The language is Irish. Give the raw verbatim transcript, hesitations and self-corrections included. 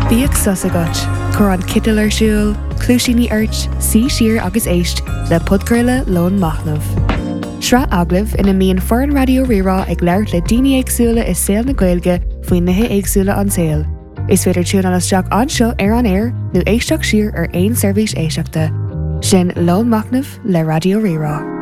Bíag sus agat, chur an citil ar siúl, clúisíní airt, sí siar agus éist le podgurla lón machnamh. Sra aglah ina míon foran radio rirá ag leir le daoine éagsúla is saoil na Gaeilge faoin nithe éagsúla an saoil. Is féidir tún an isteach anseo ar an air nó éisteach siar ar aon seirbhís éisteachta. Sin lón machnamh le radio rirá.